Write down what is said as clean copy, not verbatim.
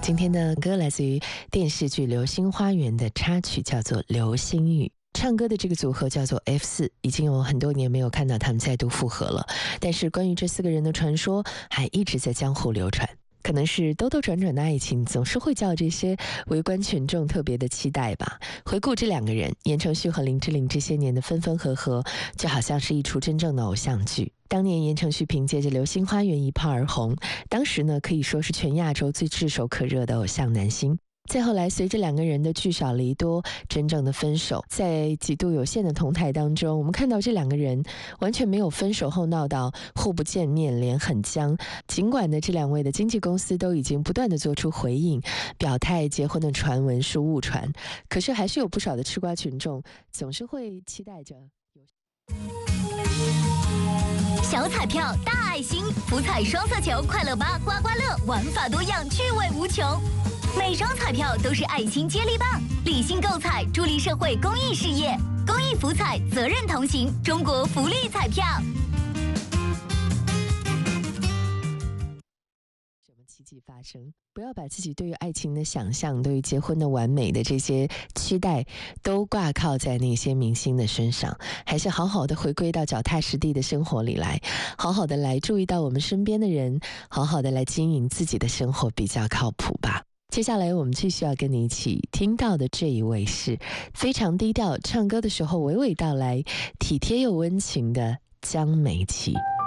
今天的歌来自于电视剧《流星花园》的插曲，叫做《流星雨》。唱歌的这个组合叫做 F4， 已经有很多年没有看到他们再度复合了。但是关于这4个人的传说还一直在江湖流传。可能是兜兜转转的爱情总是会叫这些围观群众特别的期待吧。回顾这2个人，言承旭和林志玲这些年的分分合合，就好像是一出真正的偶像剧。当年言承旭凭借着《流星花园》一炮而红，当时呢可以说是全亚洲最炙手可热的偶像男星。再后来随着2个人的聚少离多，真正的分手，在几度有限的同台当中，我们看到这2个人完全没有分手后闹到互不见面，脸很僵。尽管呢这2位的经纪公司都已经不断的做出回应，表态结婚的传闻是误传，可是还是有不少的吃瓜群众总是会期待着。 小彩票大爱心，福彩双色球快乐8刮刮乐，玩法多样，趣味无穷。每张彩票都是爱心接力棒，理性购彩，助力社会公益事业。公益福彩，责任同行，中国福利彩票。 什么奇迹发生？不要把自己对于爱情的想象，对于结婚的完美的这些期待都挂靠在那些明星的身上，还是好好的回归到脚踏实地的生活里来，好好的来注意到我们身边的人，好好的来经营自己的生活比较靠谱吧。接下来我们继续要跟你一起听到的这一位是非常低调，唱歌的时候娓娓道来，体贴又温情的江美琪。